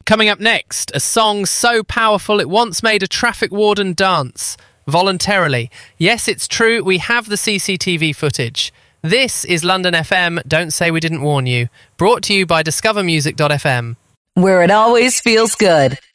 Coming up next, a song so powerful it once made a traffic warden dance. Voluntarily. Yes, it's true, we have the CCTV footage. This is London FM, Don't Say We Didn't Warn You. Brought to you by discovermusic.fm. Where it always feels good.